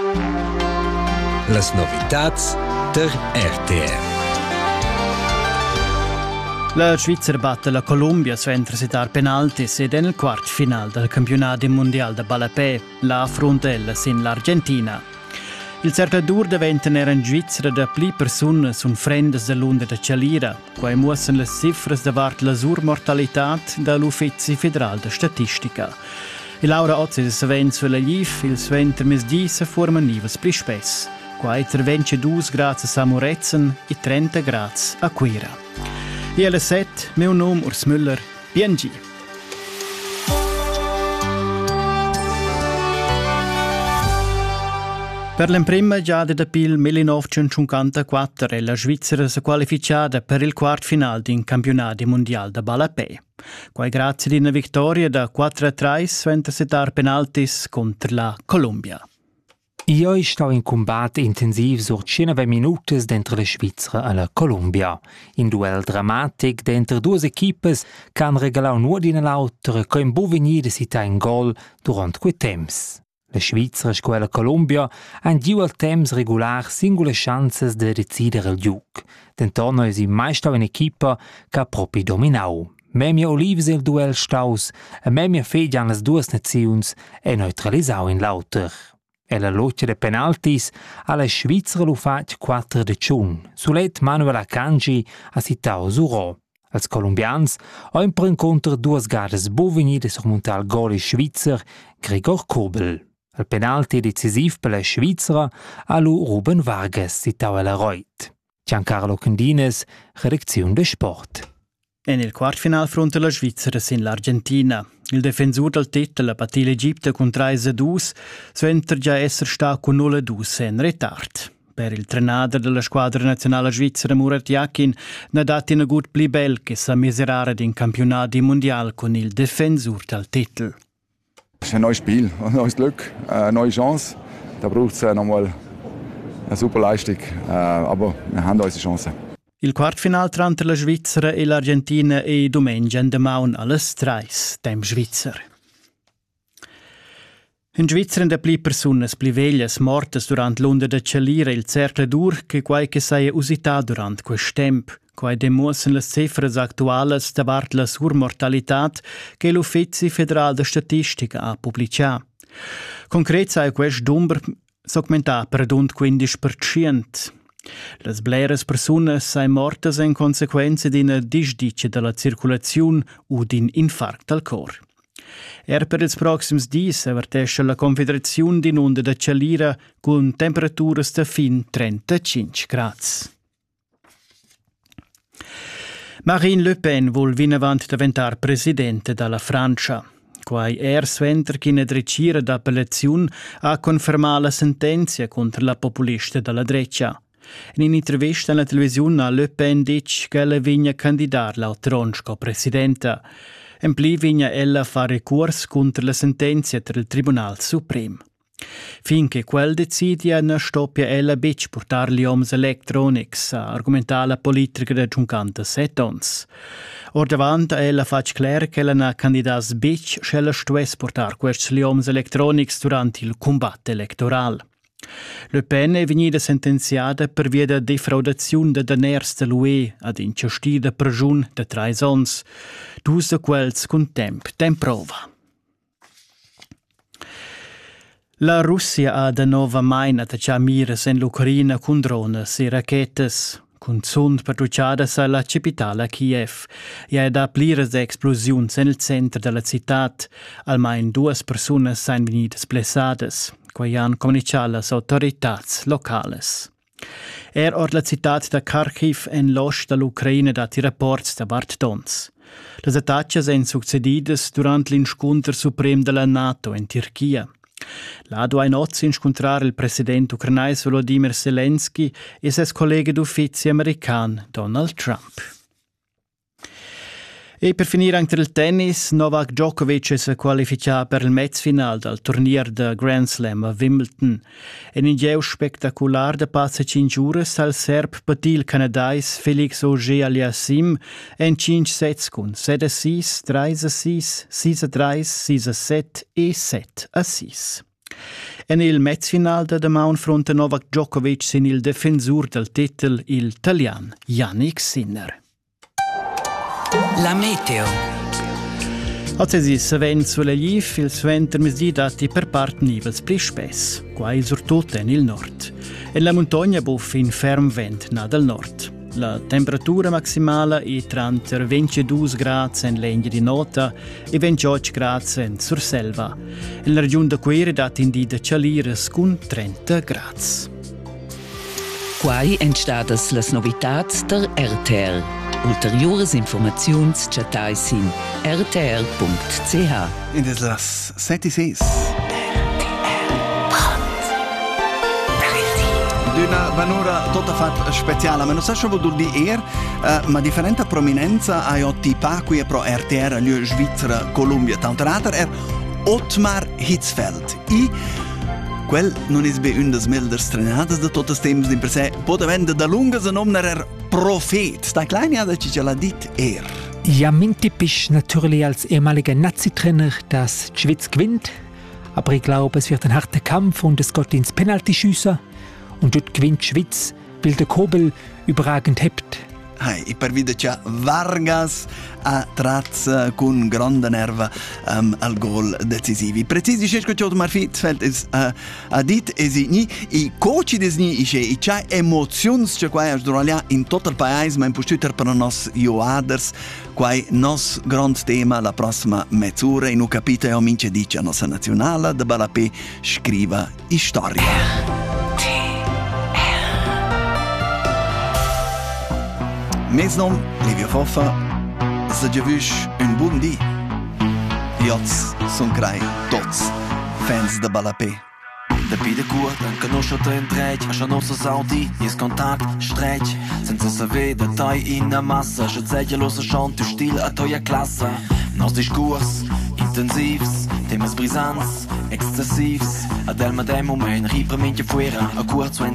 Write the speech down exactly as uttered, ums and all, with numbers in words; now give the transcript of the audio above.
Las novitats der R T M. La Svizra batte la Colombia su intersitar penaltis ed nel quart final del campionato mondiale de Balapè, la frontella sin l'Argentina. Il cercadur diventa in Svizzera da pli persone sun frendes dell'onda de Cialira, quai muossen le cifras davart la surmortalitat dall'Uffizi Federal de Statistica. E Laura Ozzi se savent sulla Gif, il sventer mesdì se forma nivas pli spess, quai intervence dus grazie a Murezen e trenta grazie a Quira. E alle set, meu nome Urs Müller, B N G. Per l'imprima già dapil millenovecentocinquantaquattro è la Svizzera si qualificata per il quart final din campionato mondiale de Balapè. Quai grazie di una vittoria da quattro a tre su intersitar penaltis contro la Colombia. Io sto in combatto intensiv sur cinque minuti dentro la Svizzera e la Colombia. In duel drammatic dentro due equipes che hanno regalato nuova di l'altra che in buvenire di città in gol durante quei temps. La Svizzera e la Colombia hanno due al temps regular singole chances di decidere il gioco. Dentorno è mai stato un'equipa che ha proprio dominato. Memia Olives il duel staus e memia fede alle due nazioni è neutralizzato in l'altra. E la lotta de penaltis alla Svizzera lo fatto quattro de giugno. Sulet Manuel Akanji ha citato Zuro. Als colombians hanno per incontro due gades bovini surmontare il gol in Svizzera, Gregor Kobel. Il penalti decisiv per la Svizzera ha lo Ruben Vargas citato la Reut. Giancarlo Candines, redazione de Sport. E nel quartfinale fronte alla Svizzera sin l'Argentina. Il difensore del titolo battì l'Egitto con tre a due, mentre già essere stato con null a due in ritardo. Per il trenador della squadra nazionale svizzera Murat Yakin ne ha dato una gut pli bel che sa miserare in campionato mondiale con il difensore del titolo. Es ist ein neues Spiel, ein neues Glück, eine neue Chance. Da braucht es nochmal eine super Leistung, aber wir haben unsere Chance. Il quartfinale tra la Svizzera e l'Argentina è domenica in Demaun alle tre, tempo Svizzera. In Svizzera in de pli personas pli veglias mortas durant l'onda de Cialira il cercle dur che quai che saia usità durant quest temp, quai demuossen le cifras actualas davart la surmortalitat che l'Uffizi Federal de Statistica ha pubblicia. Concret saia quest dumber s'augmentà per rund quindici per cento. Las bleras personas sain mortas in consequenza di una disdice della circolazione o di un infarct al cor. Er per ils proxims dies avvertesce la Confederazione di Onda de Cialira con temperaturas da fin trentacinque gradi. Marine Le Pen vuol vinavant diventar presidente della Francia. Quai er sventer chi ne drecira d'appellazione ha confermato la sentenza contro la populista della Grecia. In un'intervista alla televisione a Le Pen dice che ella vigna candidar l'autoronco presidenta. In pli vigna ella fa recurs contro la sentenza del Tribunal Supremo. Finché quel decidia ne stoppia ella bic portar gli oms electronics a argumentare la politica da cinquantasette anni. Or davant ella fac clar che ella na candidas bic schella stues portar questi gli oms electronics durante il combatto elettorale. Le Pen è venuta sentenziata per via da defraudazione de deners dell'U E ad incestida prigione de tre anni, due de quels con temp temprova. La Russia ha da nova main attacciato miras in l'Ucraina con drones e rachetes, con sunt pertucciadas alla capitale Kiev, e ha da pliras de esplosioni nel centro della città, almeno due persone sono venute splessadas, quai han comunicato le autorità locali. Er or la città da Kharkiv en l'ost dell'Ucraina dati rapporti da Vartdons. Le attacchi sono succedidas durante l'incontro supremo della NATO in Turchia. Là do ein oggi incontrare il presidente ucrainese Volodymyr Zelensky e ses collega d'ufficio americano Donald Trump. E per finire anche il tennis, Novak Djokovic si è qualificato per il mezzofinale del torneo de Grand Slam a Wimbledon. In un geo spettacolare de passe cinque ore, il serb battì il canadese Felix Auger-Aliassime in cinque sets con sette a sei, tre a sei, sei a tre, sei a sette e sette a sei. En il mezzfinal da damaun fronte Novak Djokovic sin il defensur del titel il talian Jannik Sinner. La meteo. Oggi si venne sulle Liv, il suenter misdi dati per part nivels pli spess, quai surtut en il nord. En la montagna buff in ferm vent na del nord. La temperatura maximale è tra ventidue gradi in legna di nota e ventotto gradi in Surselva. In la regione de Quere dat indida cialires con trenta gradi. Quai entstadas las novitats der R T R. Ulteriores informaziuns chatais in r t r punct c h. In des las sette seis. D'una vanura tutta fatta speciale, ma non so se vuol dire uh, ma differente prominenza ai otti pacqui pro R T R agli Svizzera, Colombia, tanto l'altro è Ottmar Hitzfeld. I quel non è be un des milder strenadas de totes temps in per sé, pot avende da lunga se nomner er Prophet. Sta kleine hat ci la dit er. Ja, min typisch natürlich als ehemaliger Nazi-Trainer, dass die Schweiz gewinnt. Aber ich glaube, es wird ein harter Kampf und es geht ins Penalty-Schiessen. Und dort gewinnt die Schweiz, weil der Kobel überragend hebt. Hey, e per vide c'è Vargas a trazza con grande nerva um, al gol decisivi. Precisi c'è che Ottmar Hitzfeld is uh, a dit esigni i coach desni isce i c'è emozions c'è qua a in tutto il paese, ma in postuter per nos joaders quai nos grand tema la prossima mezz'ora in un capitolo mince dice a nostra nazionale de Balapé scriva storia. Mes nom, Livio Foffa, se già vus un buon di. Ioz son crai tots fans de Balapé. Da pide curt, anche non so ten trec, a schon nostra saudi, jes contact strec, senza saber da tai in a massa, sche zeglia losa schon tu stil a toia classa. Nos discurs intensivs, temas brisants, excessivs, ad el madem moment ripremente fuera, a curz